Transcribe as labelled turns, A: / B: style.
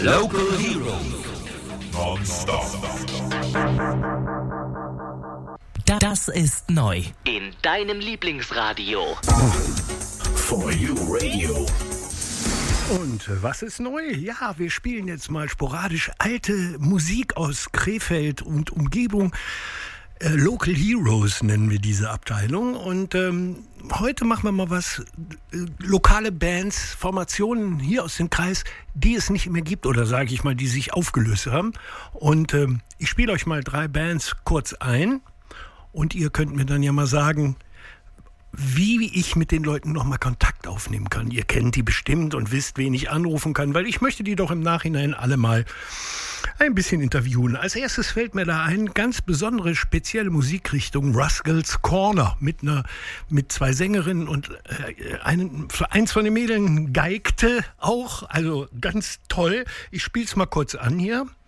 A: Local Heroes. Non-stop.
B: Das ist neu.
C: In deinem Lieblingsradio.
A: For You Radio.
D: Und was ist neu? Ja, wir spielen jetzt mal sporadisch alte Musik aus Krefeld und Umgebung. Local Heroes nennen wir diese Abteilung. Und heute machen wir mal was. Lokale Bands, Formationen hier aus dem Kreis, die es nicht mehr gibt. Oder sage ich mal, die sich aufgelöst haben. Und ich spiele euch mal 3 Bands kurz ein. Und ihr könnt mir dann ja mal sagen, wie ich mit den Leuten nochmal Kontakt aufnehmen kann. Ihr kennt die bestimmt und wisst, wen ich anrufen kann, weil ich möchte die doch im Nachhinein alle mal ein bisschen interviewen. Als erstes fällt mir da ein, ganz besondere, spezielle Musikrichtung, Rascals Corner, mit 2 Sängerinnen und eins von den Mädeln geigte auch, also ganz toll. Ich spiel's mal kurz an hier.